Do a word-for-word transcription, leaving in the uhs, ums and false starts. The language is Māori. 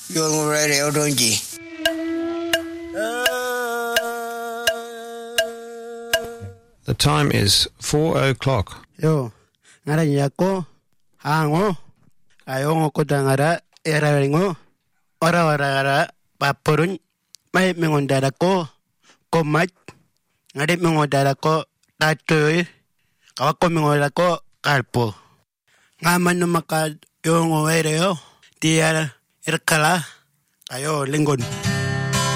Yung radio donji. The time is four o'clock. Yo, ngara yako, hango, ayongo kudangara, eraringo, ora ora ora, papurun, may mingondara ko, komat, ngari mingondara ko, tatoy, kawako mingondara ko, kalpo. Ngaman no maka yung ereo, tiara, irkala, ayo, lingon.